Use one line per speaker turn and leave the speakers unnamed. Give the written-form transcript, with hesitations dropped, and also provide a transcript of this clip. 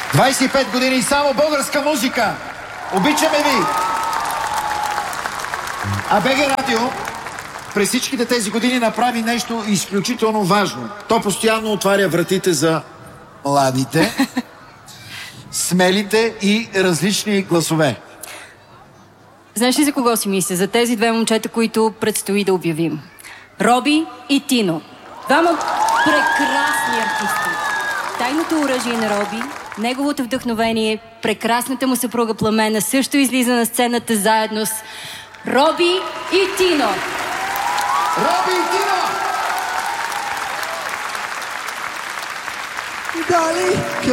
25 години и само българска музика. Обичаме ви! А БГ Радио през всичките тези години направи нещо изключително важно. То постоянно отваря вратите за младите, смелите и различни гласове.
Знаеш ли за кого си мисля? За тези две момчета, които предстои да обявим. Роби и Тино. Двама прекрасни артисти. Тайното оръжие на Роби, неговото вдъхновение, прекрасната му съпруга Пламена също излиза на сцената заедно с Роби и Тино.
Роби и Тино!
Дали!